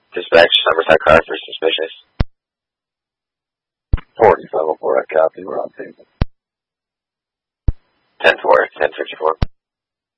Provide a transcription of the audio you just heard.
Dispatch, Summerside car for suspicious. 4704, I copy. We're on scene. 10-4, 1054.